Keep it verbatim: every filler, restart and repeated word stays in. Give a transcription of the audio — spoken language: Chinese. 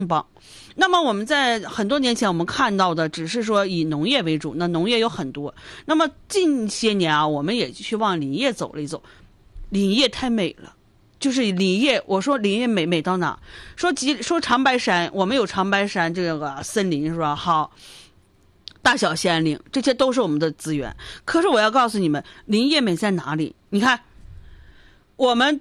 棒。那么我们在很多年前我们看到的只是说以农业为主，那农业有很多。那么近些年啊，我们也去往林业走了一走，林业太美了。就是林业，我说林业美美到哪？说吉说长白山，我们有长白山这个森林是吧？好，大小仙岭，这些都是我们的资源。可是我要告诉你们，林业美在哪里？你看，我们